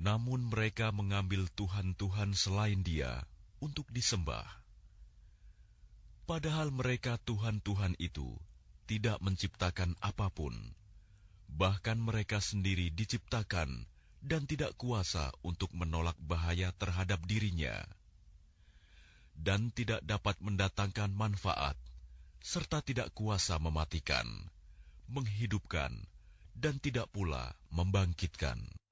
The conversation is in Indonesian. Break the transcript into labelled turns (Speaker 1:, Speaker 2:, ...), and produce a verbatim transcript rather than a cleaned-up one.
Speaker 1: Namun mereka mengambil tuhan-tuhan selain Dia untuk disembah. Padahal mereka tuhan-tuhan itu tidak menciptakan apapun. Bahkan mereka sendiri diciptakan dan tidak kuasa untuk menolak bahaya terhadap dirinya, dan tidak dapat mendatangkan manfaat, serta tidak kuasa mematikan, menghidupkan, dan tidak pula membangkitkan.